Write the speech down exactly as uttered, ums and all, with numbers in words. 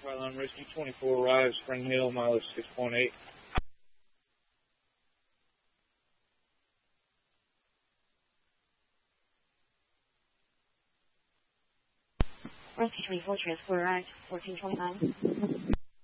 Highline Rescue twenty-four arrives, Spring Hill, mileage six point eight. Rescue twenty-four, transport arrived, fourteen twenty-nine.